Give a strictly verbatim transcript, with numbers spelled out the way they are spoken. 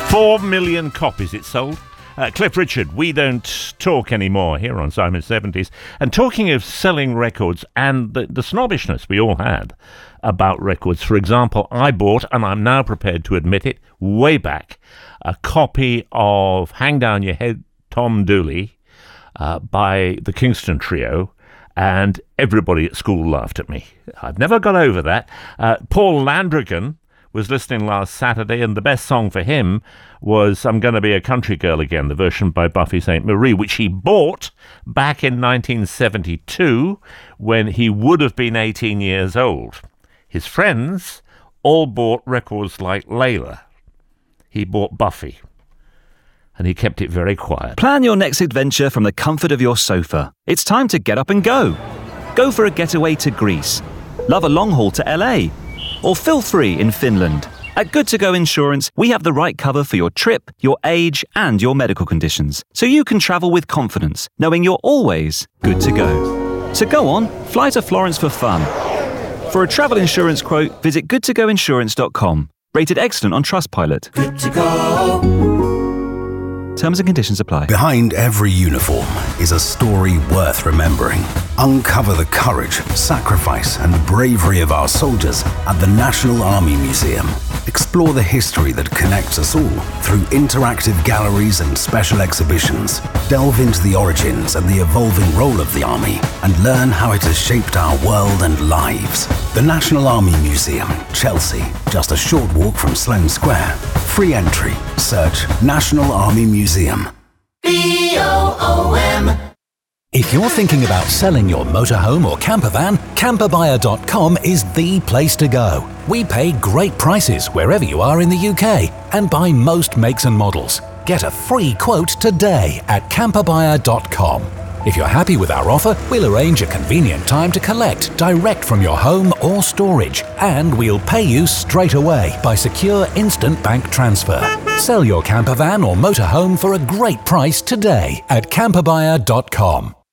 Four million copies it sold. Uh, Cliff Richard, We Don't Talk Anymore, here on Simon seventies. And talking of selling records and the, the snobbishness we all had about records, for example, I bought, and I'm now prepared to admit it, way back, a copy of Hang Down Your Head, Tom Dooley, uh, by the Kingston Trio, and everybody at school laughed at me. I've never got over that. Uh, Paul Landrigan was listening last Saturday, and the best song for him was I'm Gonna Be a Country Girl Again, the version by Buffy Sainte Marie, which he bought back in nineteen seventy-two when he would have been eighteen years old. His friends all bought records like Layla. He bought Buffy, and he kept it very quiet. Plan your next adventure from the comfort of your sofa. It's time to get up and go. Go for a getaway to Greece. Love a long haul to L A. Or feel free in Finland. At Good To Go Insurance, we have the right cover for your trip, your age, and your medical conditions, so you can travel with confidence, knowing you're always good to go. So go on, fly to Florence for fun. For a travel insurance quote, visit good to go insurance dot com. Rated excellent on Trustpilot. Good to go. Terms and conditions apply. Behind every uniform is a story worth remembering. Uncover the courage, sacrifice, and bravery of our soldiers at the National Army Museum. Explore the history that connects us all through interactive galleries and special exhibitions. Delve into the origins and the evolving role of the Army and learn how it has shaped our world and lives. The National Army Museum, Chelsea, just a short walk from Sloane Square. Free entry. Search National Army Museum. B O O M. If you're thinking about selling your motorhome or camper van, camper buyer dot com is the place to go. We pay great prices wherever you are in the U K and buy most makes and models. Get a free quote today at camper buyer dot com. If you're happy with our offer, we'll arrange a convenient time to collect direct from your home or storage, and we'll pay you straight away by secure instant bank transfer. Sell your camper van or motorhome for a great price today at camper buyer dot com.